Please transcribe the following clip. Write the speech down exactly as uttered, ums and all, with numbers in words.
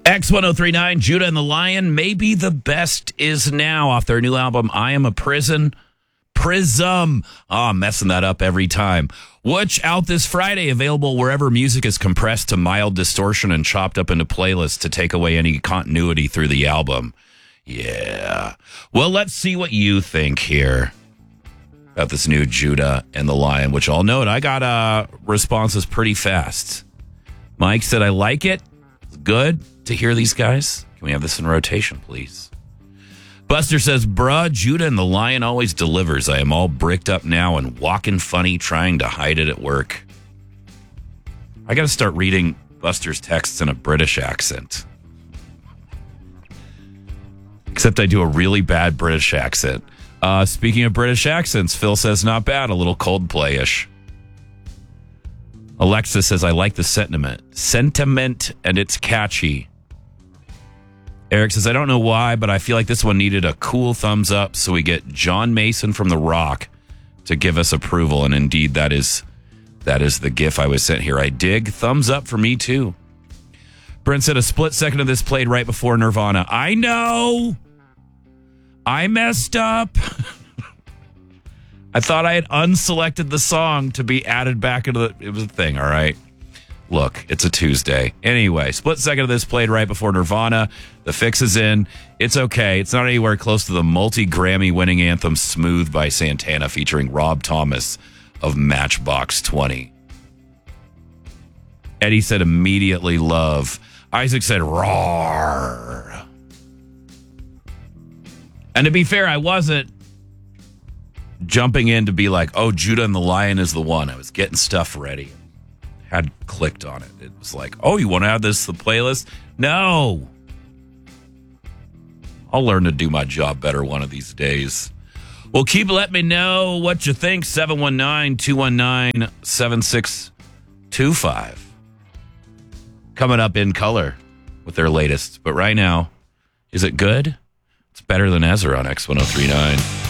X ten thirty-nine, Judah and the Lion, maybe the best is now off their new album, I Am a Prison. Prism. Oh, I'm messing that up every time. Which out this Friday, available wherever music is compressed to mild distortion and chopped up into playlists to take away any continuity through the album. Yeah. Well, let's see what you think here about this new Judah and the Lion, which I'll note I got uh, responses pretty fast. Mike said, I like it. It's good to hear these guys. Can we have this in rotation, please? Buster says, bruh, Judah and the Lion always delivers. I am all bricked up now and walking funny, trying to hide it at work. I got to start reading Buster's texts in a British accent. Except I do a really bad British accent. Uh, speaking of British accents, Phil says, not bad, a little Coldplay-ish. Alexa says, I like the sentiment. Sentiment, and it's catchy. Eric says, I don't know why, but I feel like this one needed a cool thumbs up, so we get John Mason from The Rock to give us approval. And indeed, that is that is the gif I was sent here. I dig. Thumbs up for me, too. Brent said, a split second of this played right before Nirvana. I know. I messed up. I thought I had unselected the song to be added back into the... It was a thing, all right? Look, it's a Tuesday. Anyway, split second of this played right before Nirvana. The fix is in. It's okay. It's not anywhere close to the multi-Grammy winning anthem Smooth by Santana featuring Rob Thomas of Matchbox twenty. Eddie said immediately love. Isaac said roar. And to be fair, I wasn't jumping in to be like, oh, Judah and the Lion is the one. I was getting stuff ready. Had clicked on it. It was like, oh, you want to add this to the playlist? No. I'll learn to do my job better one of these days. Well, keep letting me know what you think. seven one nine, two one nine, seven six two five. Coming up in color with their latest. But right now, is it good? It's better than Ezra on X ten thirty-nine.